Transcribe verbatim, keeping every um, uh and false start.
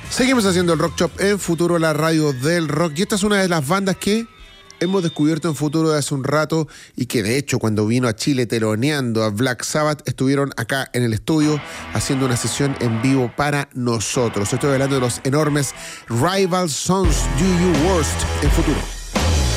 Seguimos haciendo el Rock Shop en Futuro, la radio del rock. Y esta es una de las bandas que hemos descubierto en Futuro de hace un rato y que de hecho cuando vino a Chile teloneando a Black Sabbath estuvieron acá en el estudio haciendo una sesión en vivo para nosotros. Estoy hablando de los enormes Rival Sons Do You Worst en Futuro.